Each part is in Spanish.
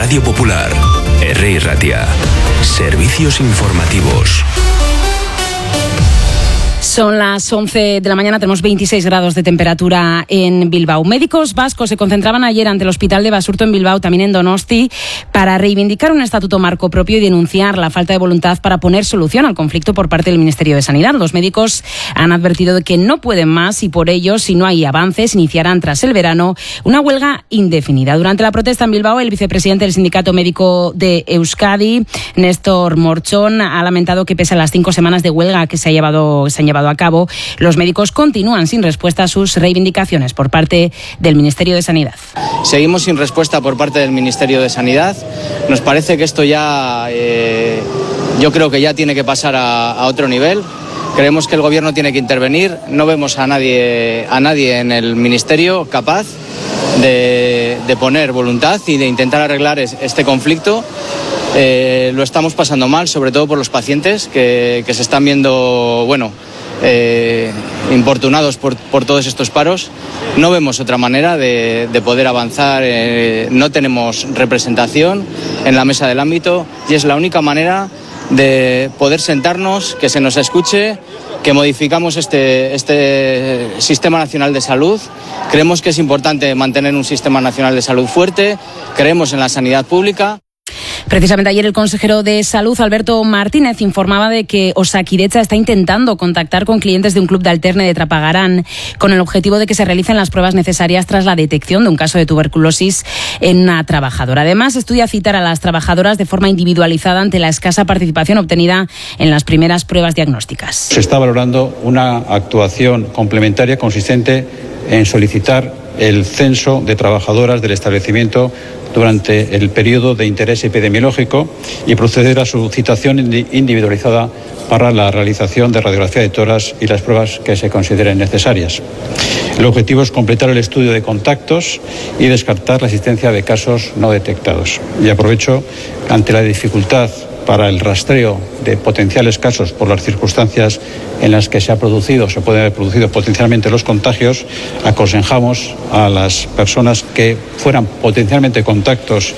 Radio Popular, Herri Ratia. Servicios informativos. Son las 11 de la mañana, tenemos 26 grados de temperatura en Bilbao. Médicos vascos se concentraban ayer ante el Hospital de Basurto en Bilbao, también en Donosti, para reivindicar un estatuto marco propio y denunciar la falta de voluntad para poner solución al conflicto por parte del Ministerio de Sanidad. Los médicos han advertido de que no pueden más y por ello, si no hay avances, iniciarán tras el verano una huelga indefinida. Durante la protesta en Bilbao, el vicepresidente del Sindicato Médico de Euskadi, Néstor Morchón, ha lamentado que pese a las 5 semanas de huelga que se han llevado a cabo, los médicos continúan sin respuesta a sus reivindicaciones por parte del Ministerio de Sanidad. Seguimos sin respuesta por parte del Ministerio de Sanidad. Nos parece que esto ya, yo creo que ya tiene que pasar a otro nivel. Creemos que el Gobierno tiene que intervenir. No vemos a nadie en el Ministerio capaz de poner voluntad y de intentar arreglar este conflicto. Lo estamos pasando mal, sobre todo por los pacientes que se están viendo, importunados por todos estos paros. No vemos otra manera de poder avanzar. No tenemos representación en la mesa del ámbito y es la única manera de poder sentarnos, que se nos escuche, que modificamos este Sistema Nacional de Salud. Creemos que es importante mantener un Sistema Nacional de Salud fuerte, creemos en la sanidad pública. Precisamente ayer el consejero de Salud, Alberto Martínez, informaba de que Osakidetza está intentando contactar con clientes de un club de alterne de Trapagarán con el objetivo de que se realicen las pruebas necesarias tras la detección de un caso de tuberculosis en una trabajadora. Además, estudia citar a las trabajadoras de forma individualizada ante la escasa participación obtenida en las primeras pruebas diagnósticas. Se está valorando una actuación complementaria consistente en solicitar el censo de trabajadoras del establecimiento durante el periodo de interés epidemiológico y proceder a su citación individualizada para la realización de radiografía de tórax y las pruebas que se consideren necesarias. El objetivo es completar el estudio de contactos y descartar la existencia de casos no detectados. Y aprovecho, ante la dificultad para el rastreo de potenciales casos por las circunstancias en las que se pueden haber producido potencialmente los contagios, aconsejamos a las personas que fueran potencialmente contactos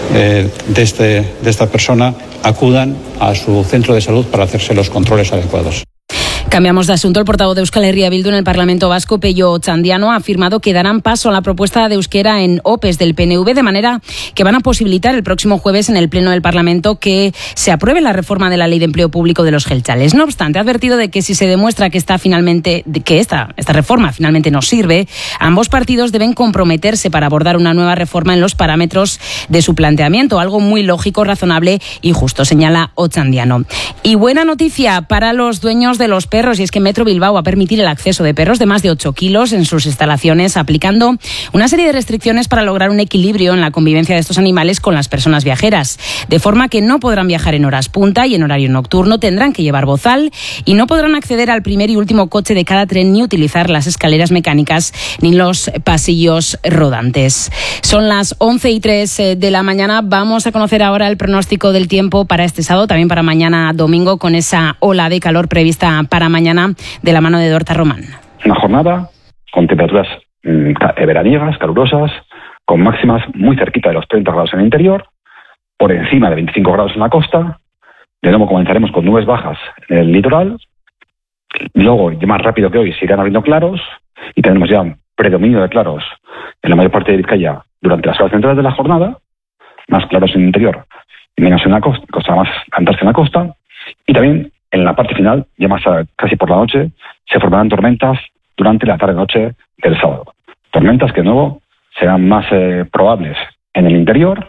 de esta persona, acudan a su centro de salud para hacerse los controles adecuados. Cambiamos de asunto. El portavoz de Euskal Herria Bildu en el Parlamento Vasco, Pello Otxandiano, ha afirmado que darán paso a la propuesta de euskera en OPEs del PNV, de manera que van a posibilitar el próximo jueves en el Pleno del Parlamento que se apruebe la reforma de la Ley de Empleo Público de los jeltzales. No obstante, ha advertido de que si se demuestra que esta reforma finalmente no sirve, ambos partidos deben comprometerse para abordar una nueva reforma en los parámetros de su planteamiento, algo muy lógico, razonable y justo, señala Otxandiano. Y buena noticia para los dueños de los perros, y es que Metro Bilbao va a permitir el acceso de perros de más de 8 kilos en sus instalaciones, aplicando una serie de restricciones para lograr un equilibrio en la convivencia de estos animales con las personas viajeras, de forma que no podrán viajar en horas punta y en horario nocturno, tendrán que llevar bozal y no podrán acceder al primer y último coche de cada tren ni utilizar las escaleras mecánicas ni los pasillos rodantes. Son las 11:03 de la mañana. Vamos a conocer ahora el pronóstico del tiempo para este sábado, también para mañana domingo, con esa ola de calor prevista para mañana de la mano de Dorta Román. Una jornada con temperaturas veraniegas, calurosas, con máximas muy cerquita de los 30 grados en el interior, por encima de 25 grados en la costa. De nuevo comenzaremos con nubes bajas en el litoral. Luego, ya más rápido que hoy, se irán abriendo claros y tendremos ya un predominio de claros en la mayor parte de Vizcaya durante las horas centrales de la jornada, más claros en el interior y menos en la costa, más andarse en la costa. Y también en la parte final, ya más casi por la noche, se formarán tormentas durante la tarde-noche del sábado. Tormentas que de nuevo serán más probables en el interior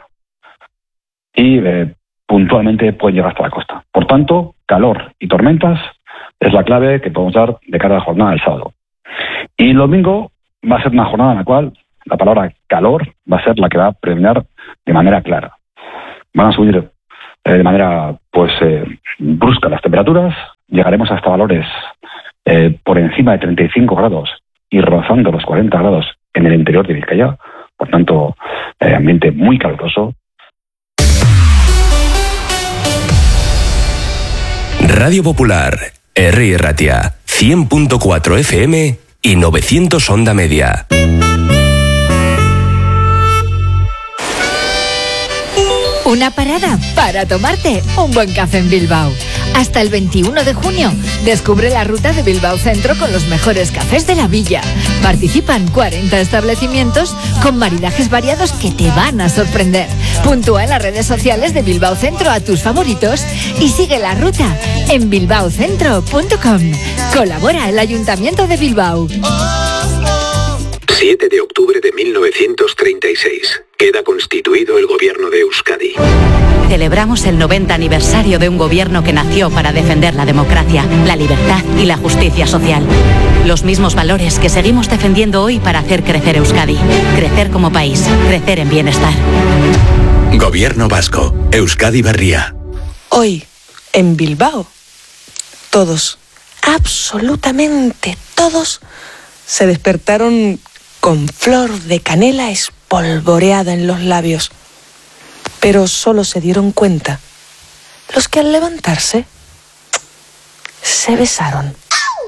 y puntualmente pueden llegar hasta la costa. Por tanto, calor y tormentas es la clave que podemos dar de cara a la jornada del sábado. Y el domingo va a ser una jornada en la cual la palabra calor va a ser la que va a predominar de manera clara. Van a subir de manera brusca las temperaturas, llegaremos hasta valores por encima de 35 grados y rozando los 40 grados en el interior de Vizcaya, por tanto, ambiente muy caluroso. Radio Popular, Herri Ratia, 100.4 FM y 900 onda media. Una parada para tomarte un buen café en Bilbao. Hasta el 21 de junio, descubre la ruta de Bilbao Centro con los mejores cafés de la villa. Participan 40 establecimientos con maridajes variados que te van a sorprender. Puntúa en las redes sociales de Bilbao Centro a tus favoritos y sigue la ruta en bilbaocentro.com. Colabora el Ayuntamiento de Bilbao. 7 de octubre de 1936. Queda constituido el gobierno de Euskadi. Celebramos el 90 aniversario de un gobierno que nació para defender la democracia, la libertad y la justicia social. Los mismos valores que seguimos defendiendo hoy para hacer crecer Euskadi. Crecer como país, crecer en bienestar. Gobierno vasco, Euskadi Berria. Hoy, en Bilbao, todos, absolutamente todos, se despertaron con flor de canela espolvoreada en los labios. Pero solo se dieron cuenta los que al levantarse se besaron.